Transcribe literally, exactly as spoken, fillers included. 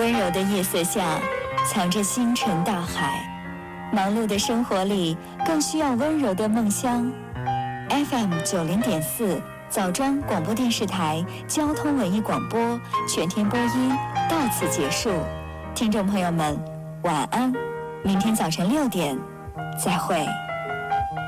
温柔的夜色下，藏着星辰大海。忙碌的生活里，更需要温柔的梦乡。F M 九零点四，枣庄广播电视台交通文艺广播全天播音到此结束。听众朋友们，晚安，明天早晨六点，再会。